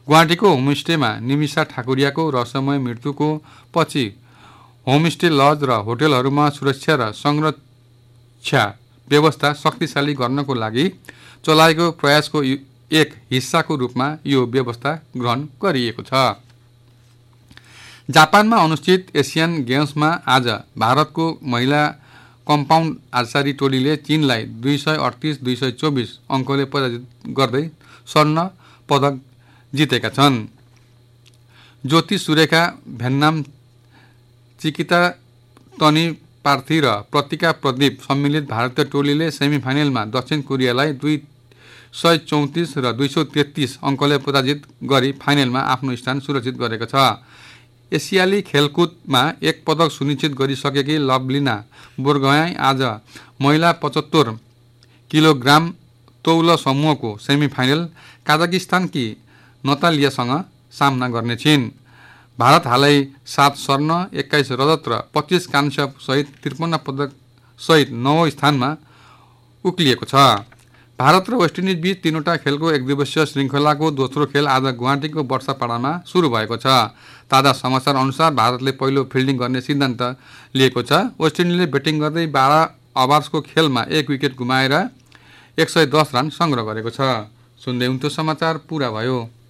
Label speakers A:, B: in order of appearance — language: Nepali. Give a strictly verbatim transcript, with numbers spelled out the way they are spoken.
A: गुवाहाटीको होमस्टेमा निमिषा ठाकुरियाको रहस्यमय मृत्युको पछि होमस्टे लज र होटलहरूमा सुरक्षा र संरक्षा व्यवस्था शक्तिशाली गर्नको लागि चलाएको प्रयासको एक हिस्साको रूपमा यो व्यवस्था ग्रहण गरिएको छ। जापानमा अनुष्ठित एसियन गेम्समा आज भारतको महिला कम्पाउन्ड आर्चरी टोलीले चीनलाई दुई सय अडतिस दुई सय चौबिस अङ्कले पराजित गर्दै स्वर्ण पदक जितेका छन्। ज्योति सुरेखा भेन्नाम, चिकिता तनी पार्थी र प्रतिका प्रदीप सम्मिलित भारतीय टोलीले सेमिफाइनलमा दक्षिण कोरियालाई दुई सय चौतिस र दुई सय तेत्तिस अङ्कले पराजित गरी फाइनलमा आफ्नो स्थान सुरक्षित गरेको छ। एसियाली खेलकुदमा एक पदक सुनिश्चित गरिसकेकी लवलिना बोरगोहाई आज महिला पचहत्तर किलोग्राम तौल समूहको सेमिफाइनल काजाकिस्तानकी नतालियासँग सामना गर्नेछिन्। भारत हालै सात स्वर्ण, एक्काइस रजत र पच्चिस कांस्य सहित त्रिपन्न पदक सहित नौ स्थानमा उक्लिएको छ। भारत र वेस्ट इन्डिज बीच तीनवटा खेलको एक दिवसीय श्रृङ्खलाको दोस्रो खेल आज गुवाहाटीको वर्षापाडामा सुरु भएको छ। ताजा समाचार अनुसार भारतले पहिलो फिल्डिङ गर्ने सिद्धान्त लिएको छ। वेस्ट इन्डिजले ब्याटिङ गर्दै बाह्र ओभर्सको खेलमा एक विकेट गुमाएर एक सय दस रन सङ्ग्रह गरेको छ। सुन्दै हुन्थ्यो समाचार पुरा भयो।